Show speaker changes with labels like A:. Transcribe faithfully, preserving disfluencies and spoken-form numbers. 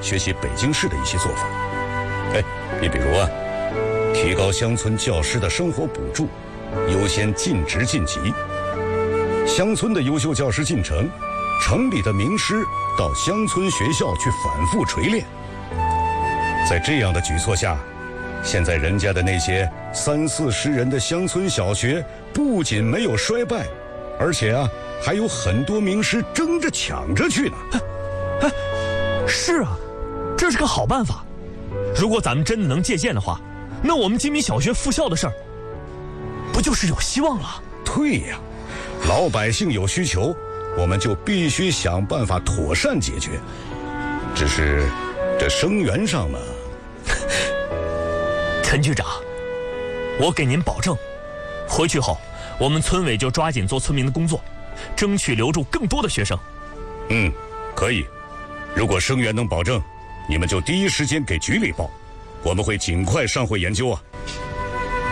A: 学习北京市的一些做法。哎，你比如啊，提高乡村教师的生活补助，优先晋职晋级。乡村的优秀教师进城，城里的名师到乡村学校去反复锤炼。在这样的举措下，现在人家的那些三四十人的乡村小学不仅没有衰败，而且啊，还有很多名师争着抢着去呢。
B: 哎，是啊，这是个好办法。如果咱们真的能借鉴的话，那我们金米小学复校的事儿，不就是有希望了？
A: 对呀，老百姓有需求，我们就必须想办法妥善解决。只是这生源上嘛，
B: 陈局长，我给您保证，回去后我们村委就抓紧做村民的工作，争取留住更多的学生。
A: 嗯，可以。如果生源能保证，你们就第一时间给局里报，我们会尽快上会研究啊。